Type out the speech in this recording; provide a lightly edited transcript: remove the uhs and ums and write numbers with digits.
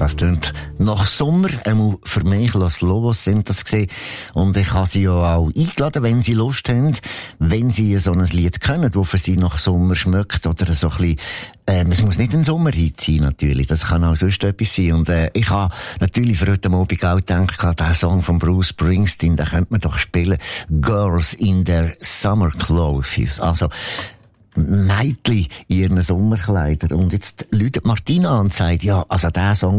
Das klingt nach Sommer. Für mich, Los Lobos sind das gesehen. Und ich habe sie ja auch eingeladen, wenn sie Lust haben, wenn sie so ein Lied können, das für sie nach Sommer schmeckt oder so ein bisschen, es muss nicht ein Sommerhit sein, natürlich. Das kann auch sonst etwas sein. Und, ich habe natürlich für heute Abend auch gedacht, der Song von Bruce Springsteen, den könnte man doch spielen. Girls in their Summer Clothes. Also, Mädchen in ihren Sommerkleidern. Und jetzt läutet Martina an und sagt, ja, also der Song